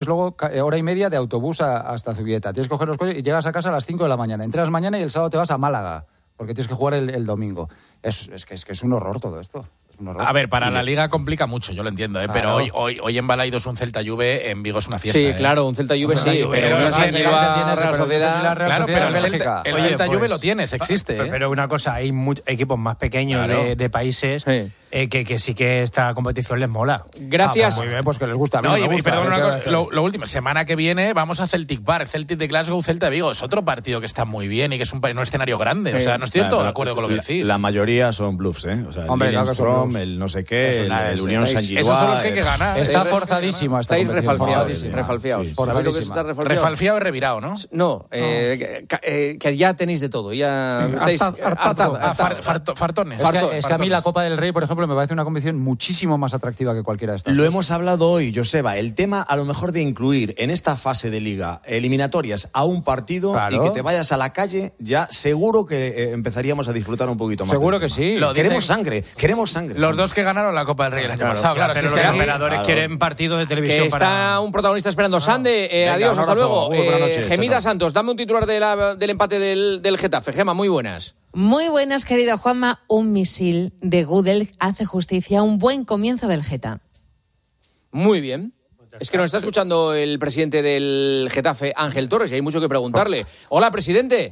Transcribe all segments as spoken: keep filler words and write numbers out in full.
luego hora y media de autobús a, hasta Zubieta. Tienes que coger los coches y llegas a casa a las cinco de la mañana. Entrenas mañana y el sábado te vas a Málaga, porque tienes que jugar el, el domingo. Es, es, que, es que es un horror todo esto. A ver, para la Liga complica mucho, yo lo entiendo, ¿eh? Claro. Pero hoy, hoy, hoy en Balaidos un Celta-Juve, en Vigo es una fiesta. Sí, ¿eh? claro, un Celta-Juve sí, Celta-Juve, pero pero no se tiene- lleva a Real Sociedad. Claro, pero el Celta, el Oye, Celta-Juve pues, lo tienes, existe, ¿eh? Pero una cosa, hay mu- equipos más pequeños Claro. de, de países Sí. eh, que, que sí que esta competición les mola. Gracias. Ah, muy bien, pues que les gusta. A mí No, no y, me y gusta. perdón, ¿qué una voy a cosa, hacer? lo, lo último, semana que viene vamos a Celtic Bar, Celtic de Glasgow, Celta de Vigo. Es otro partido que está muy bien y que es un, un escenario grande. O sea, no estoy del todo de acuerdo con lo que La- decís. La mayoría son bluffs, ¿eh? O sea, el Hombre, claro que son Lillestrøm, bluffs. el no sé qué, Es el, una- el es- Unión es- Saint-Gilloise. esos son los que hay que ganar. Está Eh, forzadísima esta Estáis competición. refalfiados, Forzadísima. refalfiados. Sí, sí. ¿Sabéis lo que es Forzadísima. estar refalfiado? Refalfiado y revirado, ¿no? No, eh, ca- eh, que ya tenéis de todo. Ya Sí, estáis harta- hartazos. hartado, Ah, hartado. far- farto- fartones. Es que, Farto- es que a mí la fartones. Copa del Rey, por ejemplo, me parece una competición muchísimo más atractiva que cualquiera de estas. Lo hemos hablado hoy, Joseba, el tema a lo mejor de incluir en esta fase de liga eliminatorias a un partido Claro. y que te vayas a la calle, ya seguro que eh, empezaríamos a disfrutar un poquito más. Seguro del que tema. sí. Lo Queremos dicen- sangre, queremos sangre. Los dos que ganaron la Copa del Rey el año pasado, claro. pero si los es que aquí- operadores Claro. quieren partidos de televisión Que está para... un protagonista esperando. Sande, eh, Venga, adiós, un hasta abrazo. luego. Muy buenas Eh, noches, Gemida chao. Santos, dame un titular de la- del empate del, del Getafe. Gema, muy buenas. Muy buenas, querido Juanma. Un misil de Gudel hace justicia a un buen comienzo del Geta. Muy bien. Es que nos está escuchando el presidente del Getafe, Ángel Torres, y hay mucho que preguntarle. Hola, presidente.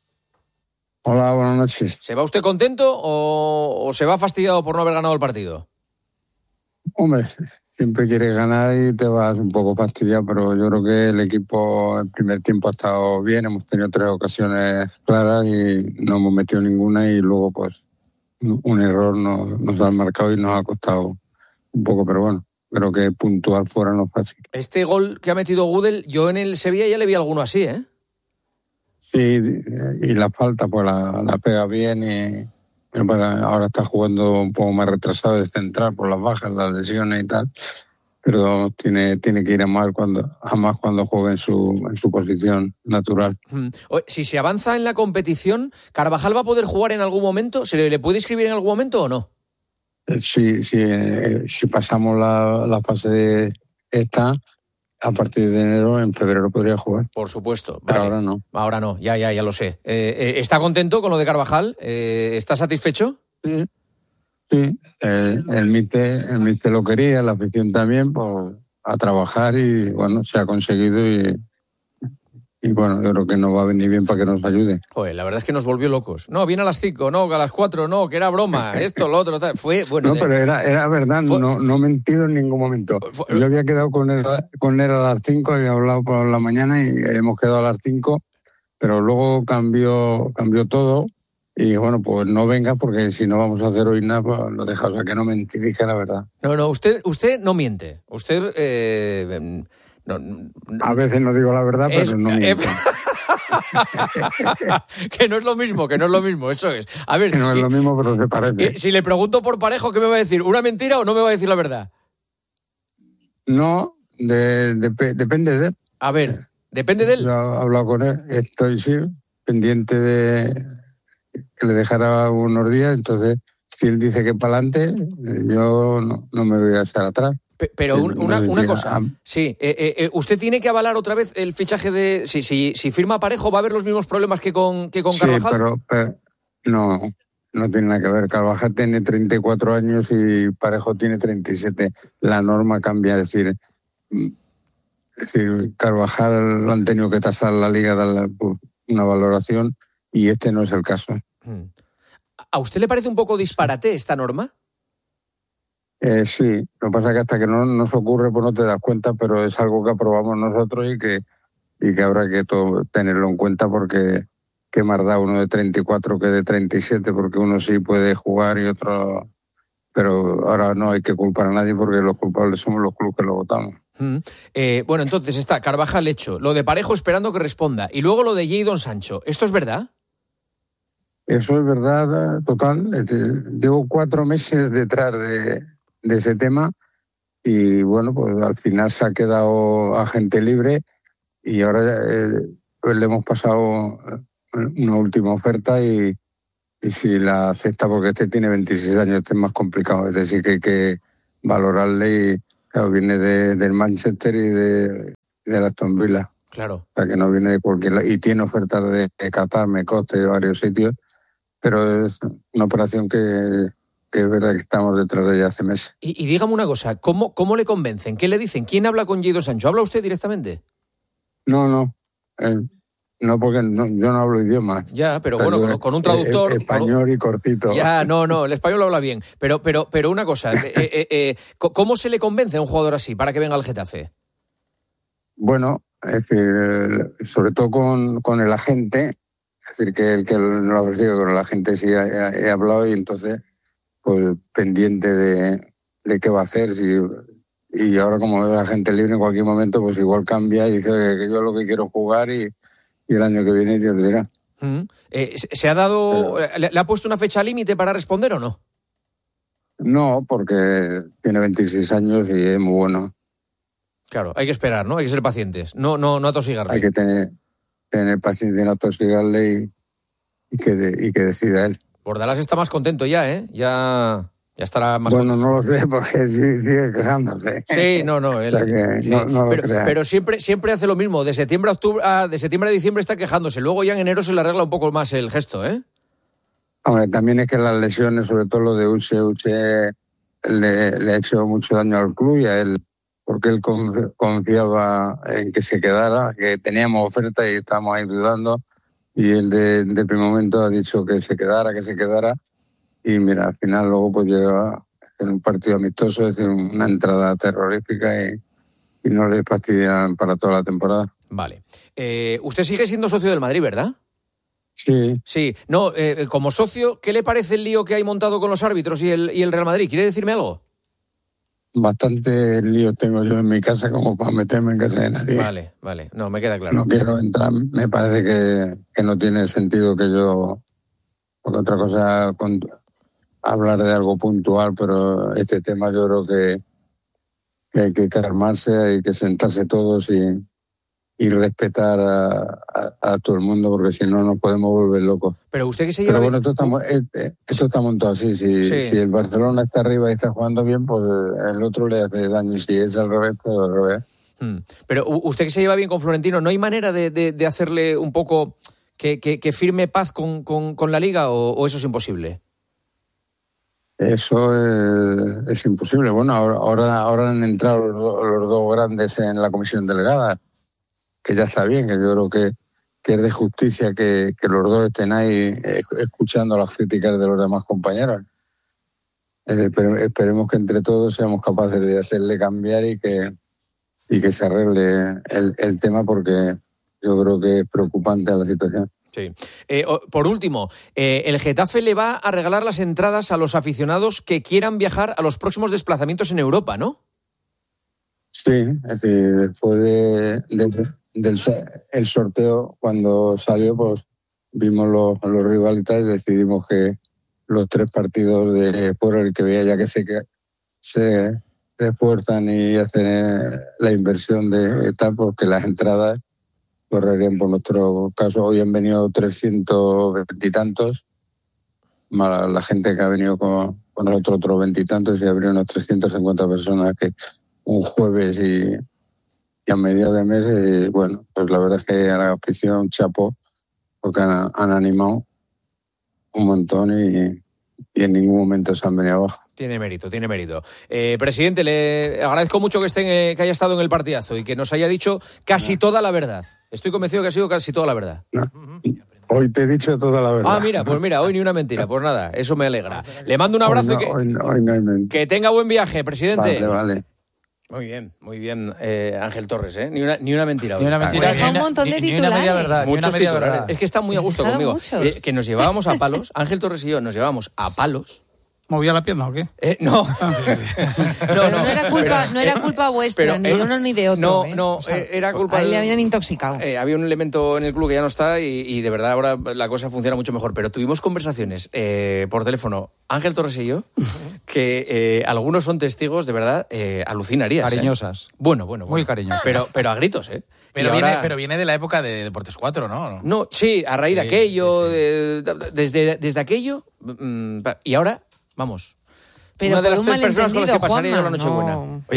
Hola, buenas noches. ¿Se va usted contento o, o se va fastidiado por no haber ganado el partido? Hombre, siempre quieres ganar y te vas un poco fastidiado, pero yo creo que el equipo el primer tiempo ha estado bien, hemos tenido tres ocasiones claras y no hemos metido ninguna y luego pues un error nos, nos ha marcado y nos ha costado un poco, pero bueno, creo que puntuar fuera no es fácil. Este gol que ha metido Gudel, yo en el Sevilla ya le vi alguno así, ¿eh? Sí, y la falta pues la, la pega bien y bueno, ahora está jugando un poco más retrasado de central por las bajas, las lesiones y tal, pero tiene, tiene que ir a más cuando, a más cuando juegue en su, en su posición natural. Mm. Oye, si se avanza en la competición, ¿Carvajal va a poder jugar en algún momento? ¿Se le, le puede inscribir en algún momento o no? Eh, Si, si, eh, si pasamos la, la fase de esta, a partir de enero, en febrero podría jugar, Por supuesto. pero Vale. ahora no. Ahora no, ya, ya, ya lo sé. Eh, eh, ¿Está contento con lo de Carvajal? Eh, ¿Está satisfecho? Sí, sí. Eh, el míster el míster lo quería, la afición también, pues a trabajar y bueno, se ha conseguido y, y bueno, yo creo que nos va a venir bien para que nos ayude. Joder, la verdad es que nos volvió locos. No, viene a las cinco, no, a las cuatro, no, que era broma, esto, lo otro, tal. Fue, bueno... No, de- pero era, era verdad, Fue- no, no he mentido en ningún momento. Fue- Yo había quedado con él, con él a las cinco, había hablado por la mañana y hemos quedado a las cinco, pero luego cambió, cambió todo y bueno, pues no venga porque si no vamos a hacer hoy nada, pues lo deja, o sea que no mentí, dije la verdad. No, no, usted, usted no miente. Usted... eh, no, no- A veces no digo la verdad, Es- pero no eh, miento. que no es lo mismo, que no es lo mismo, eso es. A ver, Que no es y- lo mismo, pero se parece. y si le pregunto por Parejo, ¿qué me va a decir? ¿Una mentira o no me va a decir la verdad? No, de- de- depende de él. A ver, depende de él. Yo he hablado con él, estoy sí, pendiente de que le dejara unos días, entonces si él dice que para adelante, yo no, no me voy a estar atrás. Pe- Pero un- Sí, una, no una decía, cosa, ah, sí, eh, eh, eh, usted tiene que avalar otra vez el fichaje de... Si, si, si firma Parejo, ¿va a haber los mismos problemas que con, que con sí, Carvajal? pero, pero no, no tiene nada que ver. Carvajal tiene treinta y cuatro años y Parejo tiene treinta y siete. La norma cambia, es decir, mm, es decir, Carvajal lo han tenido que tasar la liga, darle pues, una valoración y este no es el caso. Hmm. ¿A usted le parece un poco disparate esta norma? Eh, sí, lo que pasa es que hasta que no nos ocurre pues no te das cuenta, pero es algo que aprobamos nosotros y que y que habrá que to- tenerlo en cuenta porque qué más da uno de treinta y cuatro que de treinta y siete, porque uno sí puede jugar y otro... Pero ahora no hay que culpar a nadie porque los culpables somos los clubes que lo votamos. Hmm. Eh, bueno, entonces está Carvajal hecho, lo de Parejo esperando que responda, y luego lo de Jadon Sancho. ¿Esto es verdad? Eso es verdad, total. Eh, Llevo cuatro meses detrás de, de ese tema y bueno, pues al final se ha quedado agente libre y ahora eh, pues le hemos pasado una última oferta y, y si la acepta, porque este tiene veintiséis años, este es más complicado, es decir que hay que valorarle y claro, viene de, del Manchester y de del Aston Villa. Claro. O sea, que no viene de cualquier lado. Y tiene ofertas de, de Qatar, Mecoste, de varios sitios, pero es una operación que, que es verdad que estamos detrás de ella hace meses. Y, y dígame una cosa, ¿cómo, ¿cómo le convencen? ¿Qué le dicen? ¿Quién habla con Jadon Sancho? ¿Habla usted directamente? No, no. Eh, no, porque no, yo no hablo idiomas. Ya, pero O sea, bueno, yo, con, con un traductor... eh, español con un... y cortito. Ya, no, no, el español lo habla bien. Pero, pero, pero una cosa, eh, eh, eh, ¿cómo se le convence a un jugador así para que venga al Getafe? Bueno, es decir, sobre todo con, con el agente, es decir, que el que no lo ha ofrecido, con el agente sí he, he hablado y entonces, pues pendiente de, de qué va a hacer. Si, y ahora como es agente libre en cualquier momento, pues igual cambia y dice que yo lo que quiero jugar y, y el año que viene Dios dirá. Mm. Eh, ¿Se ha dado, Pero, le, le ha puesto una fecha límite para responder o no? No, porque tiene veintiséis años y es muy bueno. Claro, hay que esperar, ¿no? Hay que ser pacientes. No, no, no atosigarle. Hay que tener, tener paciencia y no atosigarle y, y, que de, y que decida él. Bordalás está más contento ya, ¿eh? Ya, ya estará más bueno, contento. No lo sé porque sigue, sigue quejándose. Sí, no, no. Él, o sea que sí. no, no lo pero, creas. pero siempre, siempre hace lo mismo. De septiembre a octubre, ah, de septiembre a diciembre está quejándose. Luego ya en enero se le arregla un poco más el gesto, ¿eh? Hombre, también es que las lesiones, sobre todo lo de Uche, Uche le, le ha hecho mucho daño al club y a él, porque él confiaba en que se quedara, que teníamos oferta y estábamos ahí dudando, y él de, de primer momento ha dicho que se quedara, que se quedara, y mira, al final luego pues llega en un partido amistoso, es decir, una entrada terrorífica y, y no le fastidian para toda la temporada. Vale. Eh, usted sigue siendo socio del Madrid, ¿verdad? Sí. Sí. No, eh, como socio, ¿qué le parece el lío que hay montado con los árbitros y el, y el Real Madrid? ¿Quiere decirme algo? Bastante lío tengo yo en mi casa como para meterme en casa de nadie. Vale, vale. No, me queda claro. No quiero entrar. Me parece que, que no tiene sentido que yo... Porque otra cosa, con, hablar de algo puntual, pero este tema yo creo que, que hay que calmarse, hay que sentarse todos y, y respetar a, a, a todo el mundo, porque si no nos podemos volver locos. Pero usted que se lleva... Pero bueno, esto está, esto está montado así. Si, sí. si el Barcelona está arriba y está jugando bien, pues el otro le hace daño. Y si es al revés, pues al revés. Hmm. Pero usted que se lleva bien con Florentino, ¿no hay manera de, de, de hacerle un poco que, que, que firme paz con, con, con la Liga o, o eso es imposible? Eso es, es imposible. Bueno, ahora, ahora, ahora han entrado los, do, los dos grandes en la comisión delegada, que ya está bien, que yo creo que, que es de justicia que, que los dos estén ahí escuchando las críticas de los demás compañeros. Eh, pero esperemos que entre todos seamos capaces de hacerle cambiar y que, y que se arregle el, el tema, porque yo creo que es preocupante la situación. Sí. Eh, por último, eh, el Getafe le va a regalar las entradas a los aficionados que quieran viajar a los próximos desplazamientos en Europa, ¿no? Sí, es decir, después de, de, del el sorteo, cuando salió, pues vimos los, los rivales y decidimos que los tres partidos de fuera, el que veía ya que se, que se esfuerzan y hacen la inversión de tal, porque las entradas correrían por nuestro caso. Hoy han venido trescientos veintitantos, más la gente que ha venido con, con nosotros otros veintitantos, y habría unos trescientas cincuenta personas que un jueves y, y a mediados de mes, y bueno, pues la verdad es que a la afición un chapo, porque han, han animado un montón y, y en ningún momento se han venido abajo. Tiene mérito, tiene mérito. Eh, presidente, le agradezco mucho que, esté, que haya estado en el partidazo y que nos haya dicho casi no. toda la verdad. Estoy convencido que ha sido casi toda la verdad. No. Hoy te he dicho toda la verdad. Ah, mira, pues mira, hoy ni una mentira. Pues nada, eso me alegra. Le mando un abrazo hoy no, y que, hoy no, hoy no hay mentira. Que tenga buen viaje, presidente. Vale, vale. Muy bien, muy bien, eh, Ángel Torres, ¿eh? Ni una, ni una mentira. Ni una mentira. Pues un montón de ni, titulares. Ni una media verdad. Muchos una media titulares. verdad. Es que está muy a gusto conmigo. Eh, que nos llevábamos a palos, Ángel Torres y yo nos llevábamos a palos. ¿Movía la pierna o qué? Eh, no. no, no, no era culpa, pero, no era culpa vuestra, pero, ni de uno ni de otro. No, ¿eh? no, o sea, era culpa... A él le del, habían intoxicado. Eh, había un elemento en el club que ya no está y, y de verdad ahora la cosa funciona mucho mejor. Pero tuvimos conversaciones eh, por teléfono, Ángel Torres y yo, que eh, algunos son testigos, de verdad, eh, alucinarías. Cariñosas. ¿eh? Bueno, bueno, bueno. Muy cariñosas. Pero, pero a gritos, ¿eh? Pero, ahora... viene, pero viene de la época de Deportes cuatro, ¿no? No, sí, a raíz sí, de aquello, sí, sí. De, de, desde, desde aquello, mmm, y ahora, vamos... Pero una de por las un tres personas con las que pasaré yo la Juanma, Nochebuena. no. Oye,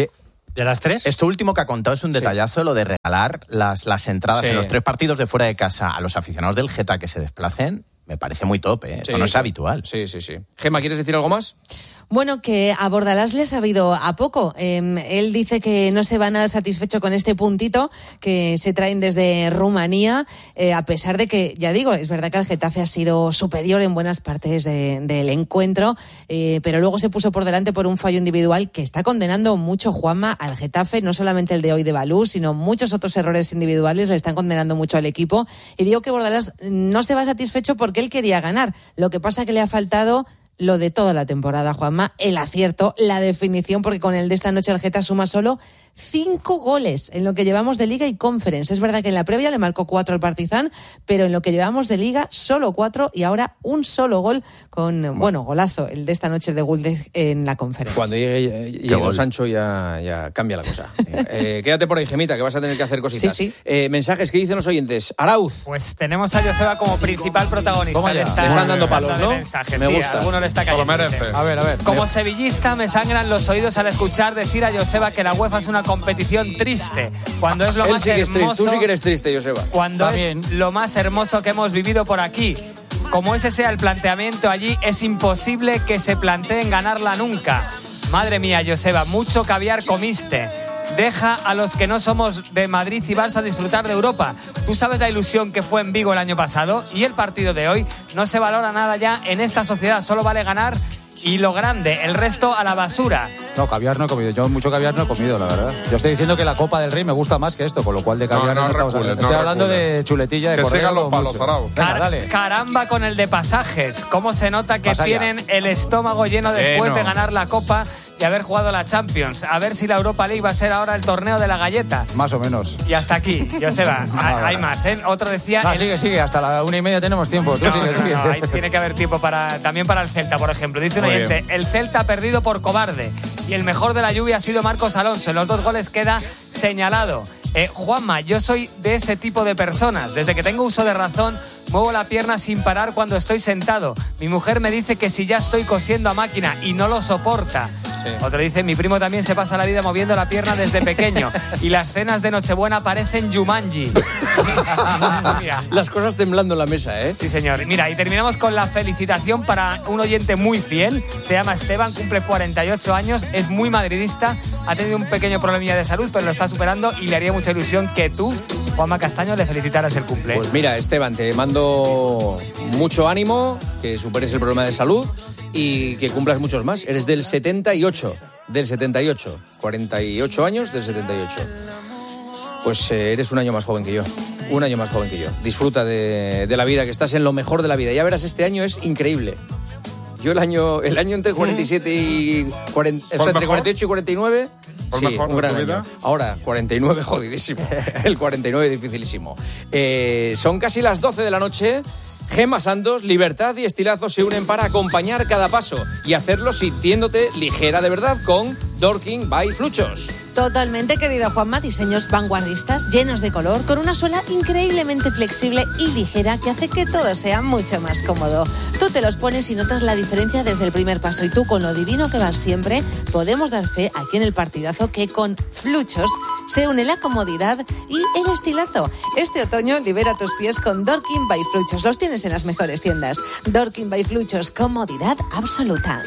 ¿De las tres? Esto último que ha contado es un detallazo, sí. Lo de regalar las, las entradas sí. en los tres partidos de fuera de casa a los aficionados del Geta que se desplacen. Me parece muy top, ¿eh? Esto sí, no es sí. habitual. Sí, sí, sí. Gemma, ¿quieres decir algo más? Bueno, que a Bordalás le ha sabido a poco. Eh, él dice que no se va nada satisfecho con este puntito que se traen desde Rumanía, eh, a pesar de que, ya digo, es verdad que el Getafe ha sido superior en buenas partes de, del encuentro, eh, pero luego se puso por delante por un fallo individual que está condenando mucho, Juanma, al Getafe, no solamente el de hoy de Balú, sino muchos otros errores individuales le están condenando mucho al equipo. Y digo que Bordalás no se va satisfecho porque él quería ganar. Lo que pasa que le ha faltado lo de toda la temporada, Juanma, el acierto, la definición, porque con el de esta noche el Geta suma solo cinco goles en lo que llevamos de Liga y Conference. Es verdad que en la previa le marcó cuatro al Partizan, pero en lo que llevamos de Liga solo cuatro y ahora un solo gol con, bueno, bueno golazo, el de esta noche de Gulde en la Conference. Cuando llegue, llegue Sancho ya, ya cambia la cosa. eh, quédate por ahí, Gemita, que vas a tener que hacer cositas. Sí, sí. Eh, mensajes que dicen los oyentes. Arauz. Pues tenemos a Joseba como principal protagonista. Le está, están dando palos, ¿no? Mensajes. Me sí, gusta. Alguno le está cayendo. Lo merece. A ver, a ver. Como sevillista me sangran los oídos al escuchar decir a Joseba que la UEFA es una competición triste, cuando es lo Él más sí que es hermoso. Triste. Tú sí que eres triste, Joseba. Cuando Va es bien. lo más hermoso que hemos vivido por aquí. Como ese sea el planteamiento allí, es imposible que se planteen ganarla nunca. Madre mía, Joseba, mucho caviar comiste. Deja a los que no somos de Madrid y Barça disfrutar de Europa. Tú sabes la ilusión que fue en Vigo el año pasado y el partido de hoy no se valora nada ya en esta sociedad. Solo vale ganar y lo grande, el resto a la basura. No, caviar no he comido. Yo mucho caviar no he comido, la verdad. Yo estoy diciendo que la Copa del Rey me gusta más que esto, con lo cual de caviar no, no estamos recules, hablando. Estoy no hablando recules. de chuletilla de Que cordero. sigan los palos, mucho. Arau. Venga, Car- dale. Caramba con el de pasajes. Cómo se nota que Pasa ya. tienen el estómago lleno después Lleno. de ganar la Copa y haber jugado la Champions. A ver si la Europa League va a ser ahora el torneo de la galleta. Más o menos. Y hasta aquí, Joseba. hay, hay más, ¿eh? Otro decía... Ah, el- sigue, sigue. Hasta la una y media tenemos tiempo. Tú No, sigue, no, sigue. no, ahí tiene que haber tiempo para también para el Celta, por ejemplo. Dice un Muy oyente, bien. el Celta ha perdido por cobarde y el mejor de la lluvia ha sido Marcos Alonso. En los dos goles queda señalado. Eh, Juanma, yo soy de ese tipo de personas. Desde que tengo uso de razón, muevo la pierna sin parar cuando estoy sentado. Mi mujer me dice que si ya estoy cosiendo a máquina y no lo soporta. Sí. Otro dice, mi primo también se pasa la vida moviendo la pierna desde pequeño y las cenas de Nochebuena parecen Jumanji. Mira. Las cosas temblando en la mesa, ¿eh? Sí, señor. Mira, y terminamos con la felicitación para un oyente muy fiel. Se llama Esteban, cumple cuarenta y ocho años, es muy madridista, ha tenido un pequeño problemilla de salud, pero lo está superando y le haría mucha ilusión que tú, Juanma Castaño, le felicitaras el cumple. Pues mira, Esteban, te mando mucho ánimo, que superes el problema de salud y que cumplas muchos más. Eres del setenta y ocho, del setenta y ocho, cuarenta y ocho años del setenta y ocho. Pues eh, eres un año más joven que yo, un año más joven que yo. Disfruta de, de la vida, que estás en lo mejor de la vida. Ya verás, este año es increíble. Yo el año, el año entre cuarenta y siete y cuarenta, o sea, entre cuarenta y ocho y cuarenta y nueve, sí, mejor un gran de tu año. vida? Ahora, cuarenta y nueve, jodidísimo. El cuarenta y nueve, dificilísimo. Eh, son casi las doce de la noche. Gemma Santos, Libertad y Estilazo se unen para acompañar cada paso y hacerlo sintiéndote ligera de verdad con Dorking by Fluchos. Totalmente, querido Juanma, diseños vanguardistas, llenos de color, con una suela increíblemente flexible y ligera que hace que todo sea mucho más cómodo. Tú te los pones y notas la diferencia desde el primer paso y tú, con lo divino que vas siempre, podemos dar fe aquí en el partidazo que con Fluchos se une la comodidad y el estilazo. Este otoño libera tus pies con Dorking by Fluchos. Los tienes en las mejores tiendas. Dorking by Fluchos, comodidad absoluta.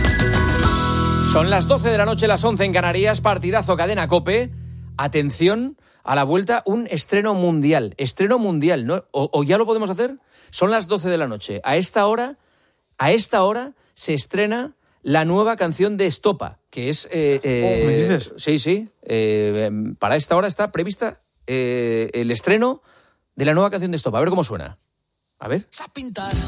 Son las doce de la noche, las once en Canarias, partidazo Cadena COPE. Atención, a la vuelta un estreno mundial. Estreno mundial, ¿no? ¿O, o ya lo podemos hacer? Son las doce de la noche. A esta hora, a esta hora se estrena la nueva canción de Estopa, que es... Eh, eh, ¿Me dices? Sí, sí. Eh, para esta hora está prevista eh, el estreno de la nueva canción de Estopa. A ver cómo suena. A ver. Pintar